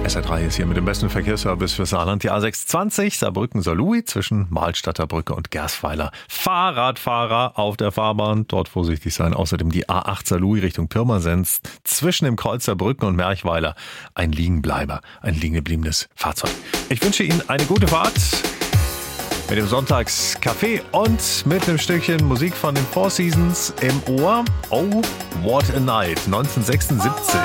SR3 ist hier mit dem besten Verkehrsservice für Saarland. Die A620 Saarbrücken-Saarlouis zwischen Mahlstadter Brücke und Gersweiler. Fahrradfahrer auf der Fahrbahn, dort vorsichtig sein. Außerdem die A8 Saarlouis Richtung Pirmasens zwischen dem Kreuz Saarbrücken und Merchweiler. Ein Liegenbleiber, ein liegengebliebenes Fahrzeug. Ich wünsche Ihnen eine gute Fahrt mit dem Sonntagskaffee und mit einem Stückchen Musik von den Four Seasons im Ohr. Oh, What a Night, 1976.